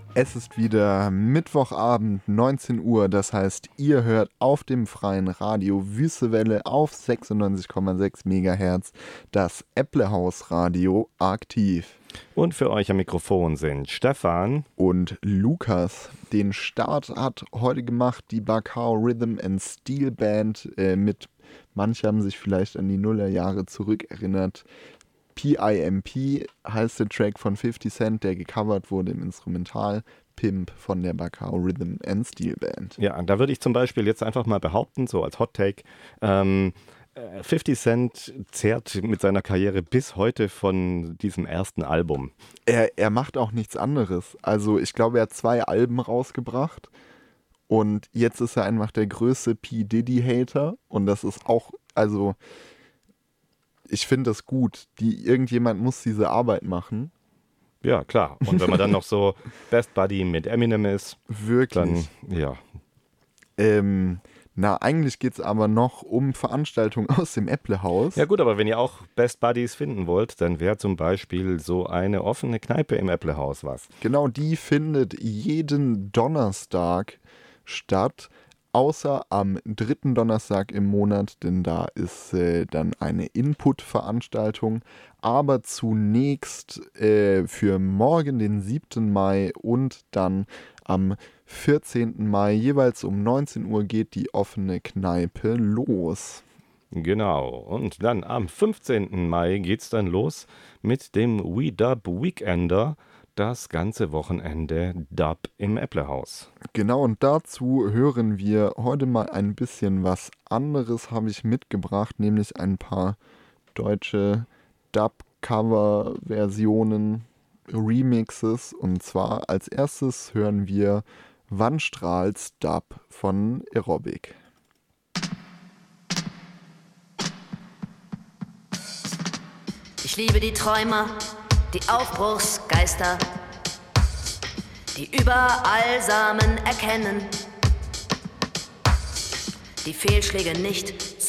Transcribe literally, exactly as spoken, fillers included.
Es ist wieder Mittwochabend, neunzehn Uhr, das heißt, ihr hört auf dem freien Radio Wüstewelle auf sechsundneunzig Komma sechs Megahertz das Äpplehaus Radio aktiv. Und für euch am Mikrofon sind Stefan und Lukas. Den Start hat heute gemacht die Bacao Rhythm and Steel Band äh, mit, manche haben sich vielleicht an die Nullerjahre zurückerinnert. P I M P heißt der Track von fifty Cent, der gecovert wurde im Instrumental Pimp von der Bacao Rhythm and Steel Band. Ja, da würde ich zum Beispiel jetzt einfach mal behaupten, so als Hot Take, ähm, fifty Cent zehrt mit seiner Karriere bis heute von diesem ersten Album. Er, er macht auch nichts anderes. Also ich glaube, er hat zwei Alben rausgebracht und jetzt ist er einfach der größte P. Diddy-Hater und das ist auch, also ich finde das gut. Die, irgendjemand muss diese Arbeit machen. Ja, klar. Und wenn man dann noch so Best Buddy mit Eminem ist, wirklich, dann, ja. Ähm, na, eigentlich geht es aber noch um Veranstaltungen aus dem Äpplehaus. Ja gut, aber wenn ihr auch Best Buddies finden wollt, dann wäre zum Beispiel so eine offene Kneipe im Äpplehaus was. Genau, die findet jeden Donnerstag statt. Außer am dritten Donnerstag im Monat, denn da ist äh, dann eine Input-Veranstaltung. Aber zunächst äh, für morgen, den siebten Mai und dann am vierzehnten Mai, jeweils um neunzehn Uhr geht die offene Kneipe los. Genau, und dann am fünfzehnten Mai geht's dann los mit dem We Dub Weekender. Das ganze Wochenende Dub im Äpplehaus. Genau, und dazu hören wir heute mal ein bisschen was anderes, habe ich mitgebracht, nämlich ein paar deutsche Dub-Cover-Versionen, Remixes. Und zwar als erstes hören wir Wann strahlt's Dub von Aerobic. Ich liebe die Träumer, die Aufbruchsgeister, die überall Samen erkennen, die Fehlschläge nicht